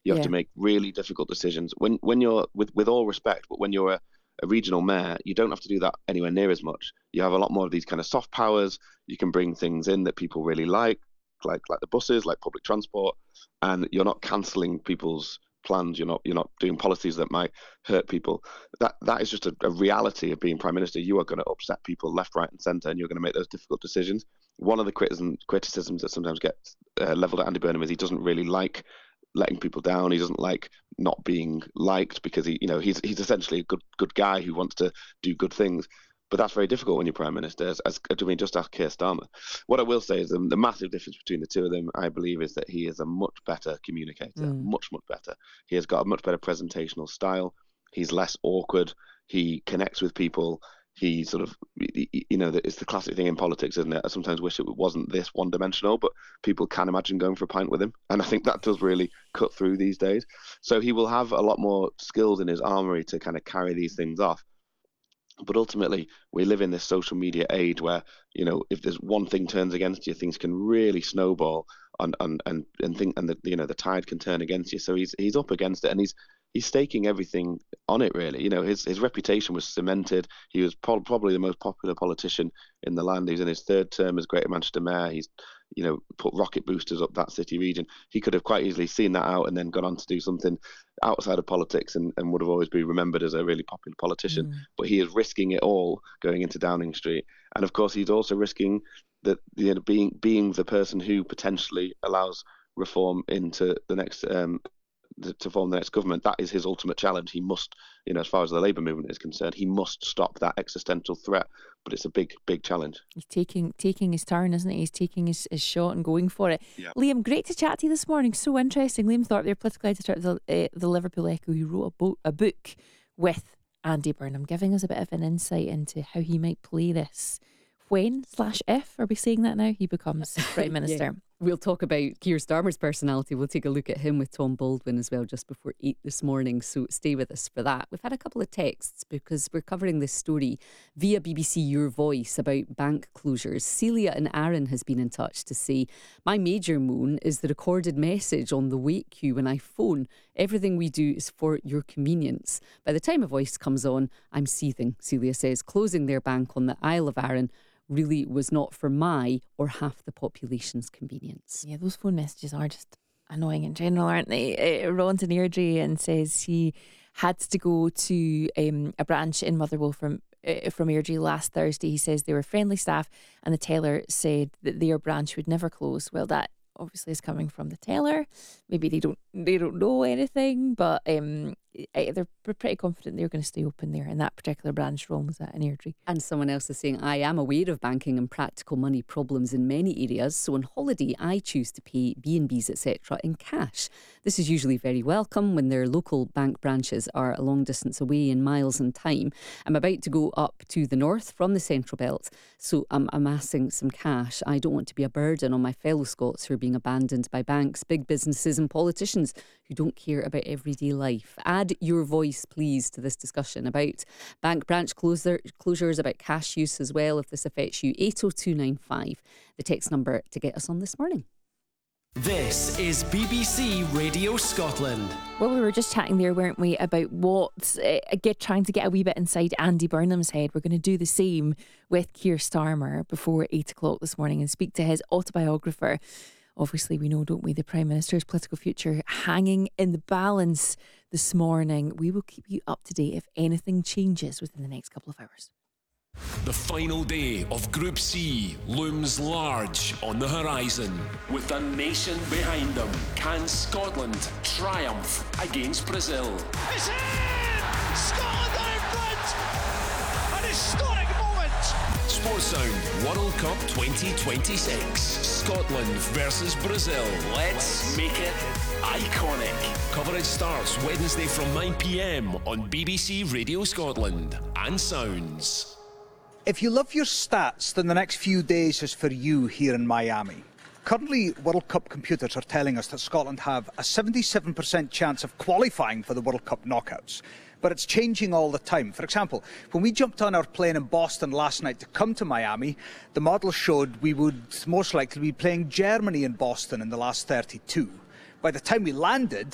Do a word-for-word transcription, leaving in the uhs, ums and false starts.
You have Yeah. to make really difficult decisions. When when you're, with, with all respect, but when you're a, a regional mayor, you don't have to do that anywhere near as much. You have a lot more of these kind of soft powers. You can bring things in that people really like, like like the buses, like public transport, and you're not cancelling people's plans. You're not you're not doing policies that might hurt people. That that is just a, a reality of being prime minister. You are going to upset people left, right, and centre, and you're going to make those difficult decisions. One of the criticism, criticisms that sometimes gets uh, levelled at Andy Burnham is he doesn't really like letting people down. He doesn't like not being liked because he, you know, he's he's essentially a good good guy who wants to do good things. But that's very difficult when you're prime minister. As, as I mean, just ask Keir Starmer. What I will say is um, the massive difference between the two of them, I believe, is that he is a much better communicator, Mm. much much better. He has got a much better presentational style. He's less awkward. He connects with people. He sort of, you know, it's the classic thing in politics, isn't it? I sometimes wish it wasn't this one-dimensional, but people can imagine going for a pint with him. And I think that does really cut through these days. So he will have a lot more skills in his armoury to kind of carry these things off. But ultimately, we live in this social media age where, you know, if there's one thing turns against you, things can really snowball, and and and and think, and the, you know, the tide can turn against you. So he's he's up against it, and he's he's staking everything on it, really. You know, his his reputation was cemented. He was pro- probably the most popular politician in the land. He's in his third term as Greater Manchester Mayor. He's, you know, put rocket boosters up that city region. He could have quite easily seen that out and then gone on to do something outside of politics, and, and would have always been remembered as a really popular politician. Mm. But he is risking it all going into Downing Street. And of course, he's also risking that, you know, being being the person who potentially allows reform into the next um, to form the next government. That is his ultimate challenge. He must, you know, as far as the Labour movement is concerned, he must stop that existential threat. But it's a big, big challenge. He's taking taking his turn, isn't he? He's taking his, his shot and going for it. Yeah. Liam, great to chat to you this morning. So interesting. Liam Thorpe, their political editor at the, uh, the Liverpool Echo, who wrote a, bo- a book with Andy Burnham, giving us a bit of an insight into how he might play this when slash if, are we saying that now, he becomes Prime Minister. Yeah. We'll talk about Keir Starmer's personality. We'll take a look at him with Tom Baldwin as well just before eight this morning, so stay with us for that. We've had a couple of texts because we're covering this story via B B C Your Voice about bank closures. Celia and Aaron has been in touch to say, my major moan is the recorded message on the wait queue when I phone. Everything we do is for your convenience. By the time a voice comes on, I'm seething, Celia says. Closing their bank on the Isle of Arran really was not for my or half the population's convenience. Yeah, those phone messages are just annoying in general, aren't they? Uh, Ron's in Airdrie and says he had to go to um, a branch in Motherwell from uh, from Airdrie last Thursday. He says they were friendly staff and the teller said that their branch would never close. Well, that obviously is coming from the teller. Maybe they don't they don't know anything, but um, they're pretty confident they're going to stay open there in that particular branch. Ron was at in Airdrie. And someone else is saying, I am aware of banking and practical money problems in many areas, so on holiday I choose to pay B and Bs et cetera in cash. This is usually very welcome when their local bank branches are a long distance away in miles and time. I'm about to go up to the north from the Central Belt, so I'm amassing some cash. I don't want to be a burden on my fellow Scots who are being abandoned by banks, big businesses and politicians who don't care about everyday life. Add your voice, please, to this discussion about bank branch closure, closures, about cash use as well, if this affects you. eight oh two nine five, the text number to get us on this morning. This is B B C Radio Scotland. Well, we were just chatting there, weren't we, about what, uh, get trying to get a wee bit inside Andy Burnham's head. We're going to do the same with Keir Starmer before eight o'clock this morning and speak to his autobiographer. Obviously, we know, don't we, the Prime Minister's political future hanging in the balance this morning. We will keep you up to date if anything changes within the next couple of hours. The final day of Group C looms large on the horizon. With the nation behind them, can Scotland triumph against Brazil? It's in! Scotland are in front! An historic moment! Sportsound World Cup twenty twenty-six. Scotland versus Brazil. Let's make it iconic. Coverage starts Wednesday from nine p.m. on B B C Radio Scotland and Sounds. If you love your stats, then the next few days is for you here in Miami. Currently, World Cup computers are telling us that Scotland have a seventy-seven percent chance of qualifying for the World Cup knockouts. But it's changing all the time. For example, when we jumped on our plane in Boston last night to come to Miami, the model showed we would most likely be playing Germany in Boston in the last thirty-two. By the time we landed,